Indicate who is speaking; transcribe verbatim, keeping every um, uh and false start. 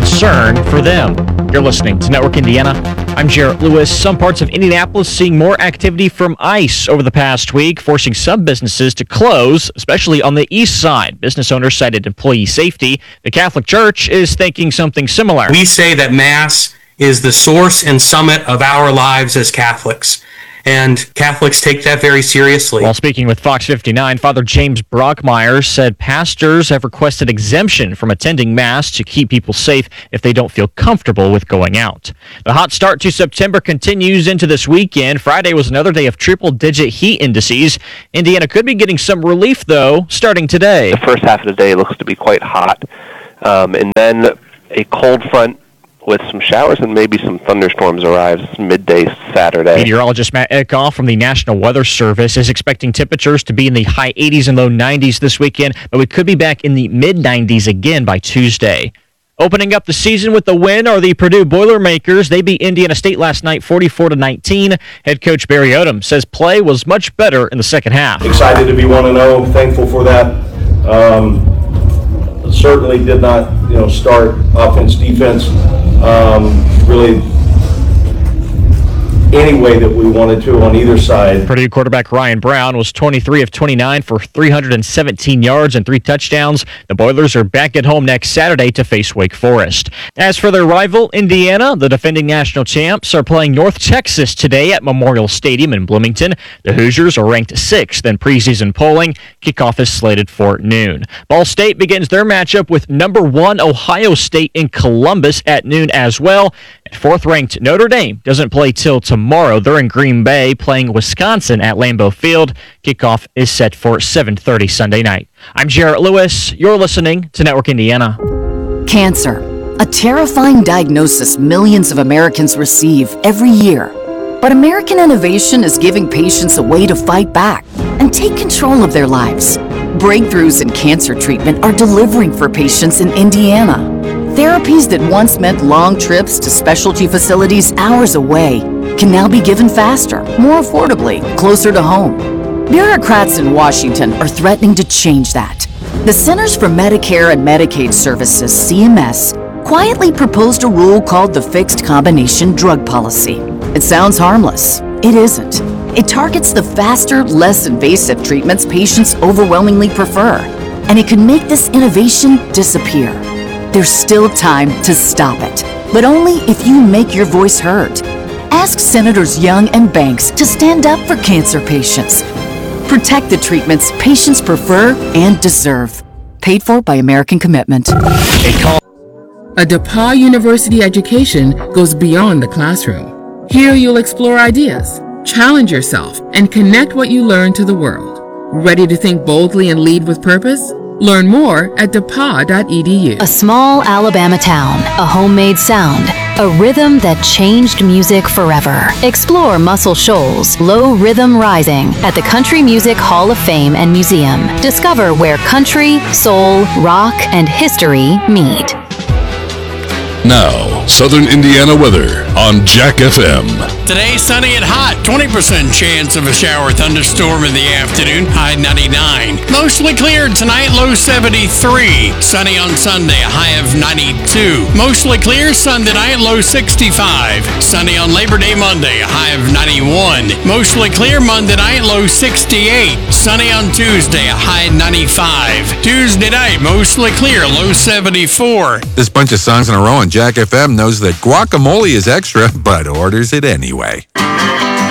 Speaker 1: concern for them. You're listening to Network Indiana. I'm Jarrett Lewis. Some parts of Indianapolis seeing more activity from ICE over the past week, forcing some businesses to close, especially on the east side. Business owners cited employee safety. The Catholic Church is thinking something similar.
Speaker 2: We say that Mass is the source and summit of our lives as Catholics. And Catholics take that very seriously.
Speaker 1: While speaking with Fox fifty-nine, Father James Brockmeyer said pastors have requested exemption from attending Mass to keep people safe if they don't feel comfortable with going out. The hot start to September continues into this weekend. Friday was another day of triple-digit heat indices. Indiana could be getting some relief, though, starting today.
Speaker 3: The first half of the day looks to be quite hot, um, and then a cold front with some showers and maybe some thunderstorms arrives midday Saturday.
Speaker 1: Meteorologist Matt Eckhoff from the National Weather Service is expecting temperatures to be in the high eighties and low nineties this weekend, but we could be back in the mid nineties again by Tuesday. Opening up the season with the win are the Purdue Boilermakers. They beat Indiana State last night forty-four to nineteen. Head coach Barry Odom says play was much better in the second half.
Speaker 4: Excited to be one and oh, thankful for that. Um, certainly did not, you know, start offense, defense, um, really any way that we wanted to on either side.
Speaker 1: Purdue quarterback Ryan Brown was twenty-three of twenty-nine for three hundred seventeen yards and three touchdowns. The Boilers are back at home next Saturday to face Wake Forest. As for their rival, Indiana, the defending national champs are playing North Texas today at Memorial Stadium in Bloomington. The Hoosiers are ranked sixth in preseason polling. Kickoff is slated for noon. Ball State begins their matchup with number one Ohio State in Columbus at noon as well. Fourth-ranked Notre Dame doesn't play till tomorrow. They're in Green Bay playing Wisconsin at Lambeau Field. Kickoff is set for seven thirty Sunday night. I'm Jarrett Lewis. You're listening to Network Indiana.
Speaker 5: Cancer, a terrifying diagnosis millions of Americans receive every year. But American innovation is giving patients a way to fight back and take control of their lives. Breakthroughs in cancer treatment are delivering for patients in Indiana. Therapies that once meant long trips to specialty facilities hours away can now be given faster, more affordably, closer to home. Bureaucrats in Washington are threatening to change that. The Centers for Medicare and Medicaid Services, C M S, quietly proposed a rule called the Fixed Combination Drug Policy. It sounds harmless. It isn't. It targets the faster, less invasive treatments patients overwhelmingly prefer, and it can make this innovation disappear. There's still time to stop it, but only if you make your voice heard. Ask Senators Young and Banks to stand up for cancer patients. Protect the treatments patients prefer and deserve. Paid for by American Commitment.
Speaker 6: A DePauw University education goes beyond the classroom. Here you'll explore ideas, challenge yourself, and connect what you learn to the world. Ready to think boldly and lead with purpose? Learn more at depaw dot e d u.
Speaker 7: A small Alabama town, a homemade sound, a rhythm that changed music forever. Explore Muscle Shoals Low Rhythm Rising at the Country Music Hall of Fame and Museum. Discover where country, soul, rock, and history meet.
Speaker 8: Now, Southern Indiana weather on Jack F M.
Speaker 9: Today, sunny and hot. twenty percent chance of a shower thunderstorm in the afternoon. High ninety-nine. Mostly clear tonight. Low seventy-three. Sunny on Sunday. A high of ninety-two. Mostly clear Sunday night. Low sixty-five. Sunny on Labor Day Monday. A high of ninety-one. Mostly clear Monday night. Low sixty-eight. Sunny on Tuesday. A high ninety-five. Tuesday night. Mostly clear. Low seventy-four.
Speaker 10: This bunch of songs in a row on Jack F M knows that guacamole is extra, but orders it anyway.